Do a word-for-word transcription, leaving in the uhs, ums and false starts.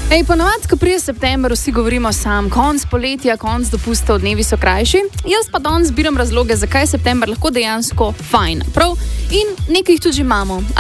Ej, ponovadi, ko prije september, vsi govorimo sam, konc poletja, konc dopustov, dnevi so krajši. Jaz pa danes zbiram razloge, zakaj je september lahko dejansko fajn. Prav? In nekaj jih tudi imamo.